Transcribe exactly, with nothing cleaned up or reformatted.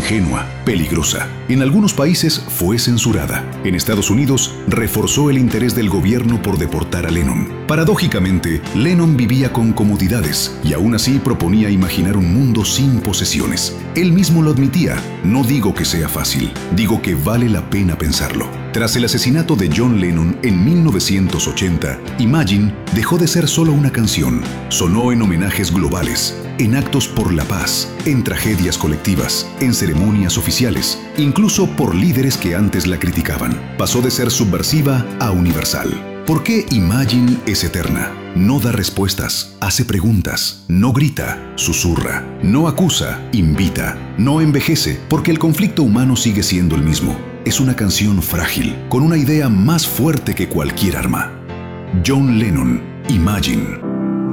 ingenua, peligrosa. En algunos países fue censurada. En Estados Unidos reforzó el interés del gobierno por deportar a Lennon. Paradójicamente, Lennon vivía con comodidades y aún así proponía imaginar un mundo sin posesiones. Él mismo lo admitía: no digo que sea fácil, digo que vale la pena pensarlo. Tras el asesinato de John Lennon en mil novecientos ochenta, Imagine dejó de ser solo una canción. Sonó en homenajes globales, en actos por la paz, en tragedias colectivas, en ceremonias oficiales, incluso por líderes que antes la criticaban. Pasó de ser subversiva a universal. ¿Por qué Imagine es eterna? No da respuestas, hace preguntas, no grita, susurra, no acusa, invita, no envejece, porque el conflicto humano sigue siendo el mismo. Es una canción frágil, con una idea más fuerte que cualquier arma. John Lennon, Imagine.